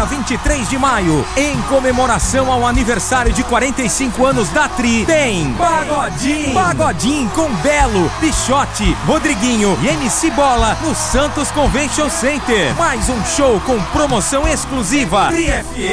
dia 23 de maio, em comemoração ao aniversário de 45 anos da Tri, tem Pagodinho! Pagodinho com Belo, Pichote, Rodriguinho e MC Bola no Santos Convention Center. Mais um show com promoção exclusiva. Tri FM.